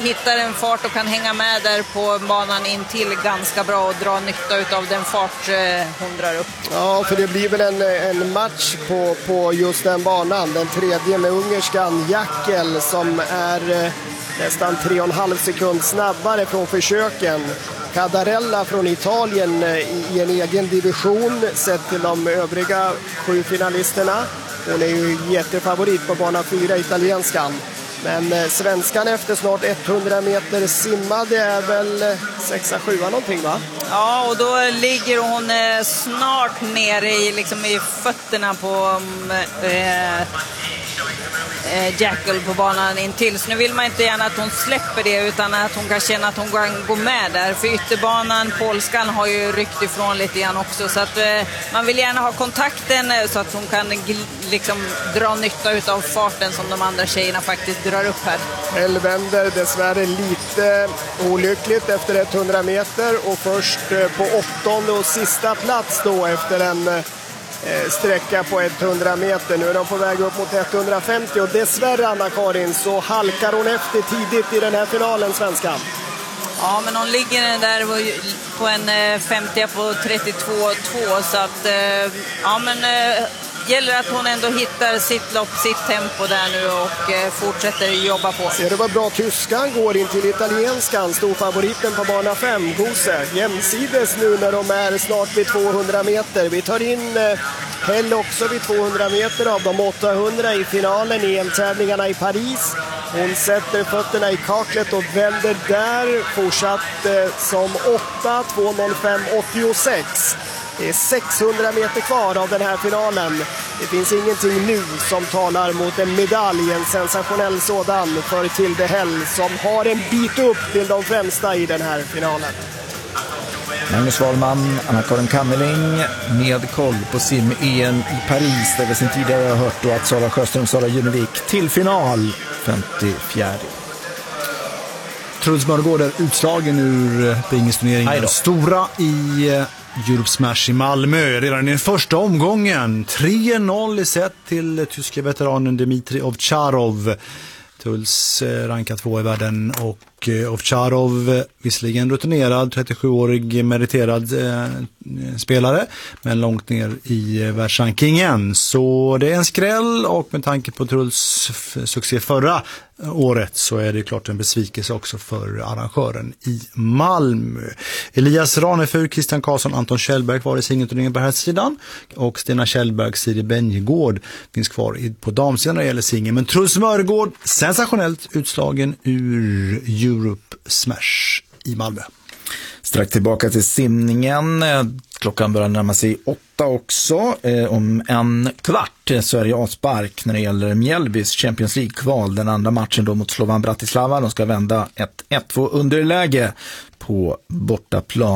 hittar en fart och kan hänga med där på banan in till ganska bra och dra nytta av den fart hon drar upp. Ja, för det blir väl en match på just den banan. Den tredje med ungerskan Jackel som är nästan 3,5 sekund snabbare från försöken. Cadarella från Italien i en egen division sett till de övriga 7 finalisterna. Hon är ju jättefavorit på bana 4, italienskan. Men svenskan efter snart 100 meter simmade är väl 6-7 någonting, va? Ja, och då ligger hon snart nere i fötterna på Jackel på banan intill. Så nu vill man inte gärna att hon släpper det utan att hon kan känna att hon kan gå med där. För ytterbanan, polskan, har ju ryckt ifrån lite grann också. Så att man vill gärna ha kontakten så att hon kan dra nytta av farten som de andra tjejerna faktiskt drar upp här. Hellwender dessvärre lite olyckligt efter 100 meter och först på 8:e och sista plats då efter en sträcka på 100 meter. Nu är de på väg upp mot 150 och dessvärre, Anna-Karin, så halkar hon efter tidigt i den här finalen, svenskan. Ja, men hon ligger där på en 50 på 32,2 så att ja, men gäller att hon ändå hittar sitt lopp, sitt tempo där nu och fortsätter jobba på. Ser du vad bra tyskan går in till italienskan, storfavoriten på bana 5, Gose. Jämsides nu när de är snart vid 200 meter. Vi tar in Hell också vid 200 meter av de 800 i finalen i EM-tävlingarna i Paris. Hon sätter fötterna i kaklet och vänder där, fortsatt som 8, 2:05,86. Det är 600 meter kvar av den här finalen. Det finns ingenting nu som talar mot en medalj, en sensationell sådan för Tilde Hell som har en bit upp till de främsta i den här finalen. Magnus Wahlman, Anna-Karin Kammerling med koll på sim-EM i Paris där vi sen tidigare har hört då att Sara Sjöström och Sara Junevik till final 54. Truls Mörgård är utslagen ur pingisturneringen. Stora i Europe Smash i Malmö. Redan i den första omgången 3-0 i set till tyska veteranen Dmitri Ovtcharov. Truls rankad 2 i världen och Ovtcharov, visserligen rutinerad, 37-årig meriterad spelare, men långt ner i världsrankingen. Så det är en skräll och med tanke på Truls succé förra året så är det klart en besvikelse också för arrangören i Malmö. Elias Ranefur, Christian Karlsson, Anton Kjellberg var i singelturneringen på här sidan och Stina Kjellberg, Siri Benjegård finns kvar på damsidan när det gäller singel. Men Truls Mörgård sensationellt utslagen ur Europe Smash i Malmö. Strax tillbaka till simningen. Klockan börjar närma sig 8 också. Om en kvart så är det avspark när det gäller Mjällbys Champions League-kval. Den andra matchen då mot Slovan Bratislava. De ska vända ett 1-2 underläge på bortaplan.